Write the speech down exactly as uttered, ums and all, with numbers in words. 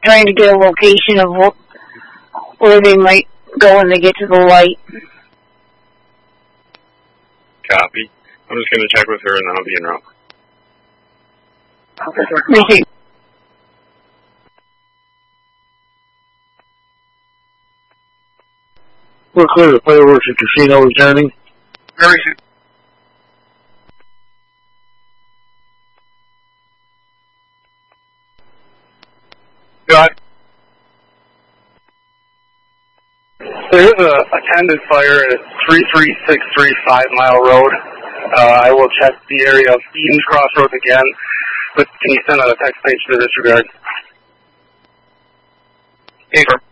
trying to get a location of wh- where they might go when they get to the light. Copy. I'm just going to check with her and then I'll be en route. Thank you. We're clear to fireworks at casino returning. Very soon. Got it. There is a attended fire at three three six three Five Mile Road. Uh, I will check the area of Eaton's Crossroads again, but can you send out a text page to this regard? Hey, sir.